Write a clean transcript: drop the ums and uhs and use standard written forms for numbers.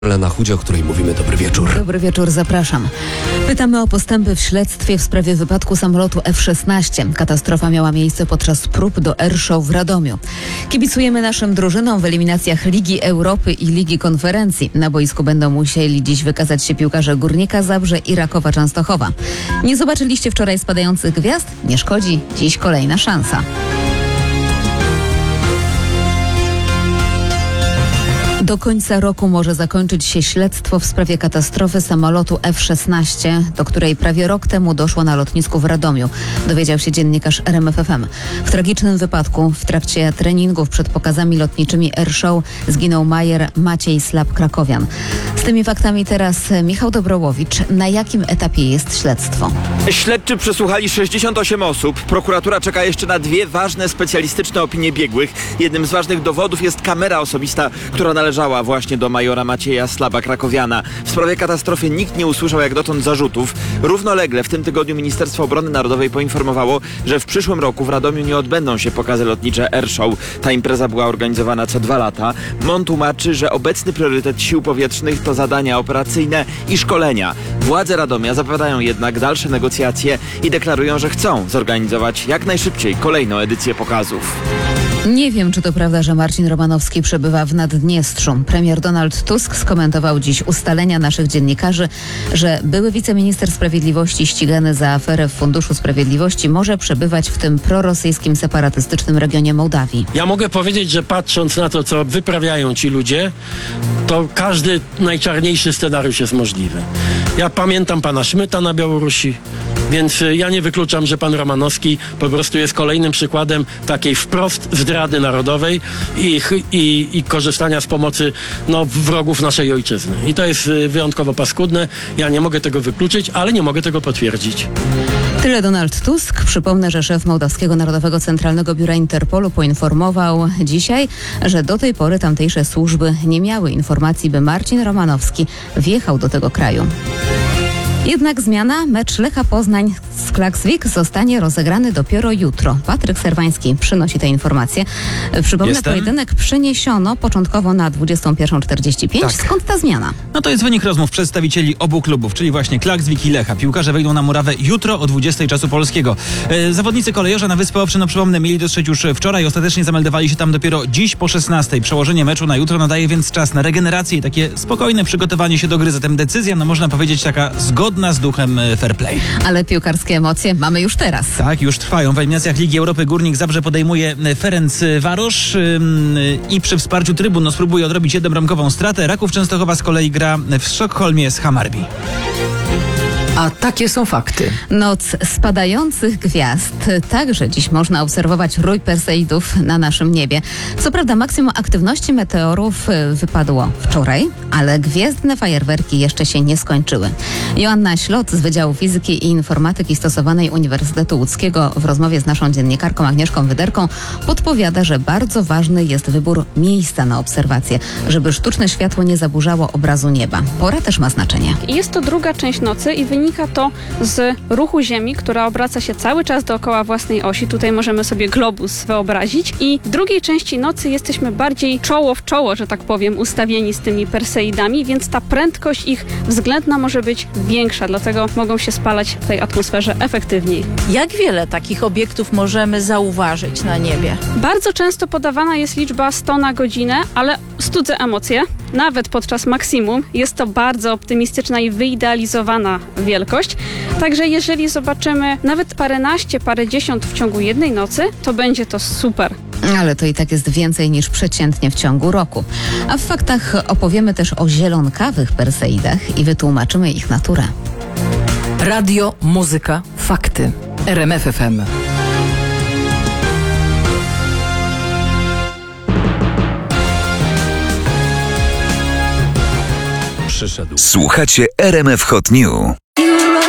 Lena Chudzie, o której mówimy. Dobry wieczór. Dobry wieczór, zapraszam. Pytamy o postępy w śledztwie w sprawie wypadku samolotu F-16. Katastrofa miała miejsce podczas prób do Air Show w Radomiu. Kibicujemy naszym drużynom w eliminacjach Ligi Europy i Ligi Konferencji. Na boisku będą musieli dziś wykazać się piłkarze Górnika Zabrze i Rakowa Częstochowa. Nie zobaczyliście wczoraj spadających gwiazd? Nie szkodzi. Dziś kolejna szansa. Do końca roku może zakończyć się śledztwo w sprawie katastrofy samolotu F-16, do której prawie rok temu doszło na lotnisku w Radomiu, dowiedział się dziennikarz RMF FM. W tragicznym wypadku w trakcie treningów przed pokazami lotniczymi Air Show zginął majer Maciej Slap-Krakowian. Z tymi faktami teraz Michał Dobrołowicz. Na jakim etapie jest śledztwo? Śledczy przesłuchali 68 osób. Prokuratura czeka jeszcze na dwie ważne specjalistyczne opinie biegłych. Jednym z ważnych dowodów jest kamera osobista, która należała właśnie do majora Macieja Slaba-Krakowiana. W sprawie katastrofy nikt nie usłyszał jak dotąd zarzutów. Równolegle w tym tygodniu Ministerstwo Obrony Narodowej poinformowało, że w przyszłym roku w Radomiu nie odbędą się pokazy lotnicze Air Show. Ta impreza była organizowana co 2 lata. MON tłumaczy, że obecny priorytet sił powietrznych to zadania operacyjne i szkolenia. Władze Radomia zapowiadają jednak dalsze negocjacje i deklarują, że chcą zorganizować jak najszybciej kolejną edycję pokazów. Nie wiem, czy to prawda, że Marcin Romanowski przebywa w Naddniestrzu. Premier Donald Tusk skomentował dziś ustalenia naszych dziennikarzy, że były wiceminister sprawiedliwości ścigany za aferę w Funduszu Sprawiedliwości może przebywać w tym prorosyjskim separatystycznym regionie Mołdawii. Ja mogę powiedzieć, że patrząc na to, co wyprawiają ci ludzie, to każdy najczarniejszy scenariusz jest możliwy. Ja pamiętam pana Szmyta na Białorusi, więc ja nie wykluczam, że pan Romanowski po prostu jest kolejnym przykładem takiej wprost zdrady narodowej i korzystania z pomocy wrogów naszej ojczyzny. I to jest wyjątkowo paskudne. Ja nie mogę tego wykluczyć, ale nie mogę tego potwierdzić. Tyle Donald Tusk. Przypomnę, że szef Mołdawskiego Narodowego Centralnego Biura Interpolu poinformował dzisiaj, że do tej pory tamtejsze służby nie miały informacji, by Marcin Romanowski wjechał do tego kraju. Jednak zmiana. Mecz Lecha Poznań z Klaksvik zostanie rozegrany dopiero jutro. Patryk Serwański przynosi te informacje. Przypomnę, pojedynek przeniesiono początkowo na 21:45. Tak. Skąd ta zmiana? No to jest wynik rozmów przedstawicieli obu klubów, czyli właśnie Klaksvik i Lecha. Piłkarze wejdą na murawę jutro o 20:00 czasu polskiego. Zawodnicy kolejorza na Wyspę Owczę, przypomnę, mieli dotrzeć już wczoraj. Ostatecznie zameldowali się tam dopiero dziś po 16:00. Przełożenie meczu na jutro nadaje więc czas na regenerację i takie spokojne przygotowanie się do gry. Zatem decyzja, można powiedzieć, taka zgodna z duchem fair play. Ale piłkarskie emocje mamy już teraz. Tak, już trwają. W eliminacjach Ligi Europy Górnik Zabrze podejmuje Ferencvaros i przy wsparciu trybun spróbuje odrobić 1-bramkową stratę. Raków Częstochowa z kolei gra w Sztokholmie z Hammarby. A takie są fakty. Noc spadających gwiazd. Także dziś można obserwować rój Perseidów na naszym niebie. Co prawda maksimum aktywności meteorów wypadło wczoraj, ale gwiezdne fajerwerki jeszcze się nie skończyły. Joanna Ślot z Wydziału Fizyki i Informatyki Stosowanej Uniwersytetu Łódzkiego w rozmowie z naszą dziennikarką Agnieszką Wyderką podpowiada, że bardzo ważny jest wybór miejsca na obserwację, żeby sztuczne światło nie zaburzało obrazu nieba. Pora też ma znaczenie. Jest to druga część nocy i wynika to z ruchu Ziemi, która obraca się cały czas dookoła własnej osi. Tutaj możemy sobie globus wyobrazić. I w drugiej części nocy jesteśmy bardziej czoło w czoło, że tak powiem, ustawieni z tymi Perseidami, więc ta prędkość ich względna może być większa, dlatego mogą się spalać w tej atmosferze efektywniej. Jak wiele takich obiektów możemy zauważyć na niebie? Bardzo często podawana jest liczba 100 na godzinę, ale studzę emocje. Nawet podczas maksimum jest to bardzo optymistyczna i wyidealizowana wielkość. Także jeżeli zobaczymy nawet paręnaście, parędziesiąt w ciągu jednej nocy, to będzie to super. Ale to i tak jest więcej niż przeciętnie w ciągu roku. A w faktach opowiemy też o zielonkawych Perseidach i wytłumaczymy ich naturę. Radio, muzyka, fakty. RMF FM. Słuchacie RMF Hot News.